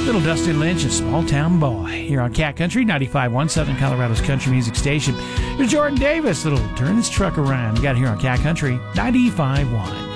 Little Dusty Lynch, a small town boy, here on Cat Country 95.1, Southern Colorado's country music station. Here's Jordan Davis, little Turn This Truck Around. You got it here on Cat Country 95.1.